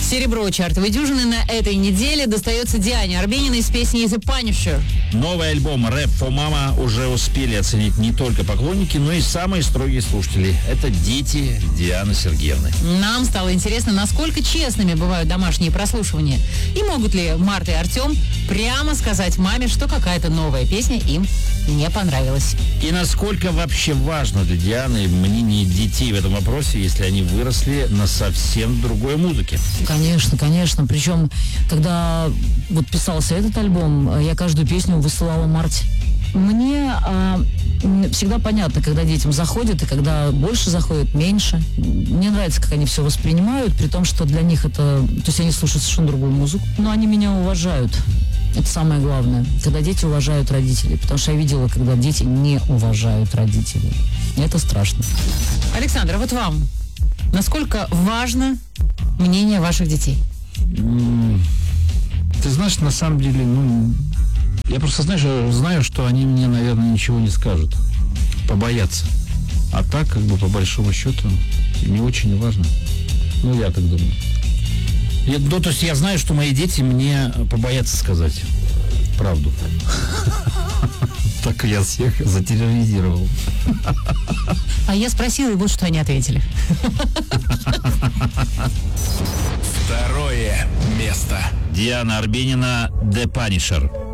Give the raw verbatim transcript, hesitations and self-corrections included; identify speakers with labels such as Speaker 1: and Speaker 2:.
Speaker 1: Серебро чартовой дюжины на этой неделе достается Диане Арбениной с песней «The Punisher».
Speaker 2: Новый альбом «Рэп for Mama» уже успели оценить не только поклонники, но и самые строгие слушатели. Это дети Дианы Сергеевны.
Speaker 1: Нам стало интересно, насколько честными бывают домашние прослушивания. И могут ли Марта и Артем прямо сказать маме, что какая-то новая песня им не понравилась.
Speaker 2: И насколько вообще важно для Дианы мнение детей в этом вопросе, если они выросли на совсем другой музыке?
Speaker 3: Конечно, конечно. Причем, когда вот писался этот альбом, я каждую песню высылала Марте. Мне а, всегда понятно, когда детям заходит, и когда больше заходит, меньше. Мне нравится, как они все воспринимают, при том, что для них это... То есть они слушают совершенно другую музыку, но они меня уважают. Это самое главное, когда дети уважают родителей. Потому что я видела, когда дети не уважают родителей. И это страшно.
Speaker 1: Александр, а вот вам насколько важно мнение ваших детей?
Speaker 4: Ты знаешь, на самом деле, ну, я просто знаю, знаю, что они мне, наверное, ничего не скажут. Побоятся. А так, как бы, по большому счету, не очень важно. Ну, я так думаю.
Speaker 2: Я, ну, то есть я знаю, что мои дети мне побоятся сказать правду.
Speaker 4: Так я всех затерроризировал.
Speaker 1: А я спросила, и вот что они ответили.
Speaker 5: Второе место.
Speaker 2: Диана Арбенина «The Punisher».